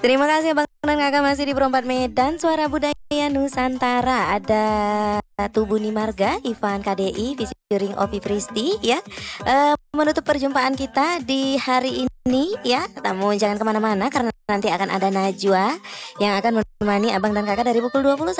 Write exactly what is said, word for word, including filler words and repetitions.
Terima kasih Abang dan Kakak masih di Perempat Medan Suara Budaya Nusantara. Ada Tubuni Marga, Ivan K D I, featuring Opi Pristi ya. Eh, menutup perjumpaan kita di hari ini ya. Namun jangan kemana-mana karena nanti akan ada Najwa yang akan menemani Abang dan Kakak dari pukul dua puluh